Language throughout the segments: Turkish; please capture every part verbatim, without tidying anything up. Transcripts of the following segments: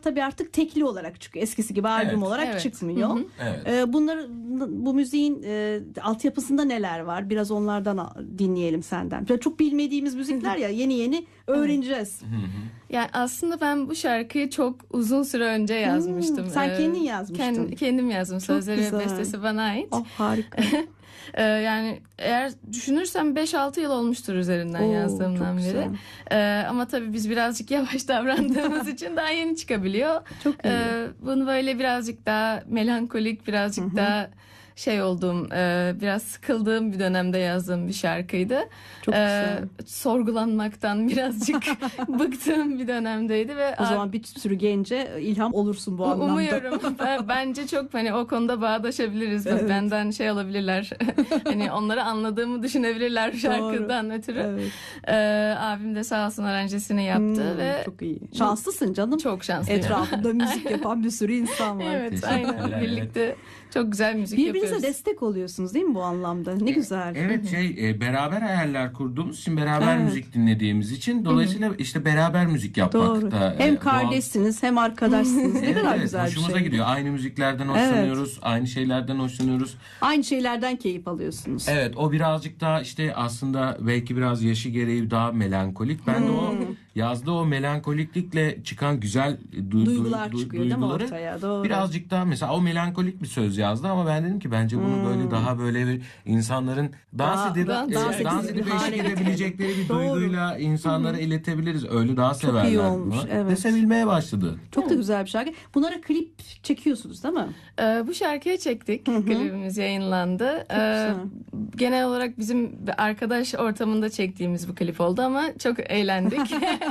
tabii artık tekli olarak çıkıyor. Eskisi gibi albüm Evet. olarak Evet. çıkmıyor. Hı hı. Evet. Ee, bunları, bu müziğin e, altyapısında neler var? Biraz onlardan a- dinleyelim senden. Böyle çok bilmediğimiz müzikler ya, yeni yeni öğreneceğiz. Yani aslında ben bu şarkıyı çok uzun süre önce yazmıştım. Hmm, sen Ee, kendin yazmıştın. kend- kendim yazdım. Çok Sözleri ve güzel. bestesi bana ait. Oh, harika. Ee, yani eğer düşünürsem beş altı yıl olmuştur üzerinden Oo, yazdığımdan çok beri. güzel. Ee, ama tabii biz birazcık yavaş davrandığımız için daha yeni çıkabiliyor. Çok iyi. Ee, bunu böyle birazcık daha melankolik, birazcık daha şey olduğum, e, biraz sıkıldığım bir dönemde yazdığım bir şarkıydı. Çok Ee, güzel. sorgulanmaktan birazcık bıktığım bir dönemdeydi ve O zaman bir sürü gence ilham olursun bu U- anlamda. Umuyorum. Ben- Bence çok hani o konuda bağdaşabiliriz. Evet. Benden şey alabilirler. Hani onları anladığımı düşünebilirler şarkıdan ötürü. Evet. Ee, abim de sağ olsun aranjesini yaptı Hmm, ve çok iyi. Şanslısın canım. çok şanslıyım. Etrafında müzik yapan bir sürü insan var. Evet, Teşekkürler, aynen. evet. Birlikte çok güzel müzik Birbirinize yapıyoruz. destek oluyorsunuz değil mi bu anlamda? Ne güzel. Evet, şey e, beraber hayaller kurduğumuz için, beraber Evet. müzik dinlediğimiz için, dolayısıyla işte beraber müzik yapmak Doğru. da e, Hem doğal. kardeşsiniz hem arkadaşsınız. Ne Evet, kadar evet, güzel bir hoşumuza şey. gidiyor. Aynı müziklerden hoşlanıyoruz, aynı şeylerden hoşlanıyoruz. Aynı şeylerden keyif alıyorsunuz. Evet, o birazcık daha işte aslında belki biraz yaşı gereği daha melankolik. Ben de o yazdığı o melankoliklikle çıkan güzel du- Duygular du- çıkıyor değil mi duyguları ortaya? Doğru. birazcık daha, mesela o melankolik bir söz yazdı ama ben dedim ki bence bunu böyle daha böyle bir insanların dans Daha- edip dans e, dans dans edilir edip bir hale eşlik edebilecekleri bir Doğru. duyguyla insanlara iletebiliriz. Öyle daha severler iyi olmuş, bunu. evet. Ve sevilmeye başladı. Çok da güzel bir şarkı. Bunlara klip çekiyorsunuz değil mi? Ee, bu şarkıyı çektik. Klibimiz yayınlandı. Ee, güzel. genel olarak bizim arkadaş ortamında çektiğimiz bu klip oldu ama çok eğlendik.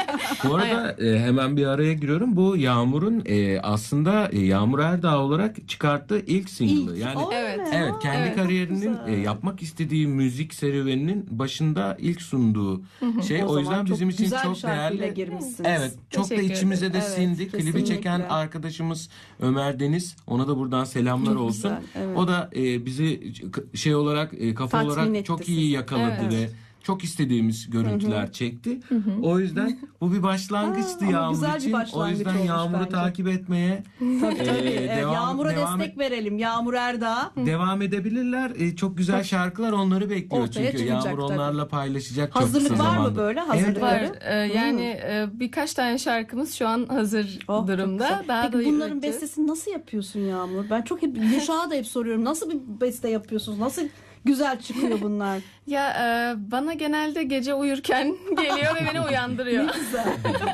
Bu arada e, hemen bir araya giriyorum. Bu Yağmur'un e, aslında e, Yağmur Erdağ olarak çıkarttığı ilk single'ı. İlk. Yani Öyle Evet. mi? evet, Aa, kendi Evet. kariyerinin Güzel. e, yapmak istediği müzik serüveninin başında ilk sunduğu şey. O O, zaman yüzden çok bizim için güzel bir çok şarkıyla değerli. girmişsiniz. Evet, çok da Teşekkür içimize de ederim. sindi. Evet, Klibi kesinlikle. çeken arkadaşımız Ömer Deniz. Ona da buradan selamlar Çok olsun. güzel, evet. O da e, bizi şey olarak, e, kafa Tatmin olarak etti çok sizi. iyi yakaladı Evet. ve çok istediğimiz görüntüler çekti. O yüzden bu bir başlangıçtı Ha, ama Yağmur güzel bir için. O başlangıç yüzden olmuş Yağmur'u bence. takip etmeye Tabii tabii. e, Evet, devam, Yağmur'a devam, destek verelim. Yağmur Erdağ. devam edebilirler. E, çok güzel şarkılar onları bekliyor Ortaya çünkü. çıkacak Yağmur tabii. onlarla paylaşacak çok Hazırlık kısa var mı zamanda. böyle? Evet, Hazırlıkları? Var. Ee, yani e, birkaç tane şarkımız şu an hazır Oh, çok durumda. güzel. Daha Peki da bunların üreteceğiz. bestesini nasıl yapıyorsun Yağmur? Ben çok hep Gülşah'a da hep soruyorum. Nasıl bir beste yapıyorsunuz? Nasıl güzel çıkıyor bunlar? Ya e, bana genelde gece uyurken geliyor ve beni uyandırıyor. Güzel.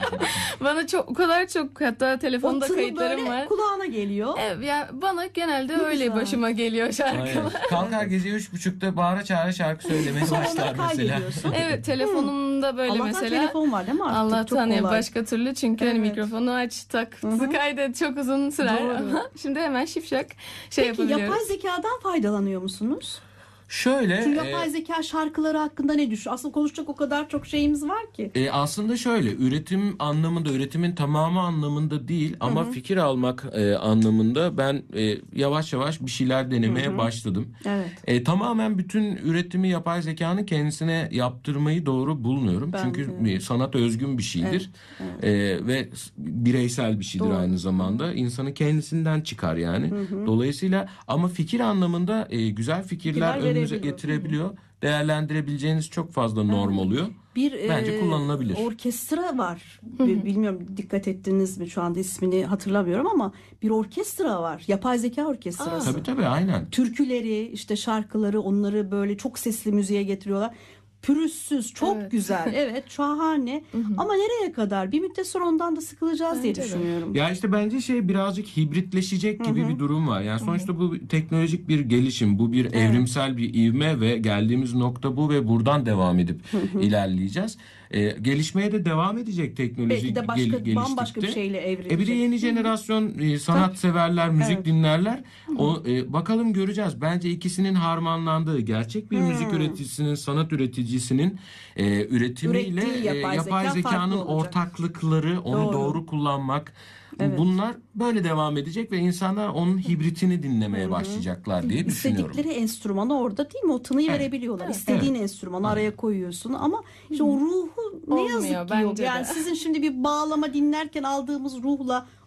Bana çok o kadar çok, hatta O telefonda tını kayıtlarım böyle var. kulağına geliyor. Evet, ya bana genelde Ne öyle güzel. başıma geliyor şarkılar. Aynen. Kalkar gece üç buçukta bağıra çağıra şarkı söylemeye Sonra başlar onları mesela. kaydediyorsun. Evet, telefonumda böyle Allah'tan mesela. telefon var değil mi artık? Allah'tan Çok ya, kolay. başka türlü çünkü hani Evet. mikrofonu aç tak kaydet çok uzun sürer Doğru. ama şimdi hemen şipşak şey Peki yapabiliyoruz. yapay zekadan faydalanıyor musunuz? Şöyle Şu e, yapay zeka şarkıları hakkında ne düşün? Aslında konuşacak o kadar çok şeyimiz var ki. E, aslında şöyle, üretim anlamında, üretimin tamamı anlamında değil ama fikir almak e, anlamında ben e, yavaş yavaş bir şeyler denemeye başladım. Evet. E, tamamen bütün üretimi yapay zekanın kendisine yaptırmayı doğru bulmuyorum. Ben Çünkü de. e, sanat özgün bir şeydir. E, ve s- bireysel bir şeydir Doğru. aynı zamanda. İnsanın kendisinden çıkar yani. Dolayısıyla ama fikir anlamında e, güzel fikirler Fikirler önünüze verebiliyor. getirebiliyor. Değerlendirebileceğiniz çok fazla norm oluyor. Bir Bence e, kullanılabilir. orkestra var. Bir- Bilmiyorum dikkat ettiniz mi, şu anda ismini hatırlamıyorum ama bir orkestra var. Yapay zeka orkestrası. Tabii tabii, aynen. Türküleri, işte şarkıları, onları böyle çok sesli müziğe getiriyorlar. Pürüzsüz, çok Evet. güzel. Evet, şahane. Ama nereye kadar? Bir müddet sonra ondan da sıkılacağız diye Bence de. düşünüyorum. Ya işte bence şey birazcık hibritleşecek gibi bir durum var. Yani sonuçta bu teknolojik bir gelişim, bu bir evrimsel bir ivme ve geldiğimiz nokta bu ve buradan devam edip ilerleyeceğiz. Ee, gelişmeye de devam edecek teknoloji Belki de başka gel- bambaşka bir geliştikçe. şeyle evrilecek. E bir de yeni jenerasyon e, sanat severler, müzik Evet. dinlerler. O e, bakalım göreceğiz. Bence ikisinin harmanlandığı, gerçek bir müzik üreticisinin, sanat üreticisinin e, üretimiyle Ürettiği e, yapay yapay, zeka zekanın farklı olacak. ortaklıkları, onu Doğru. doğru, kullanmak. Evet. Bunlar böyle devam edecek ve insanlar onun hibritini dinlemeye başlayacaklar diye düşünüyorum. İstedikleri enstrümanı orada değil mi? O tınıyı Evet. verebiliyorlar. İstediğin enstrümanı araya koyuyorsun ama işte o ruhu ne Olmuyor yazık ki yok. bence de. Yani sizin şimdi bir bağlama dinlerken aldığımız ruhla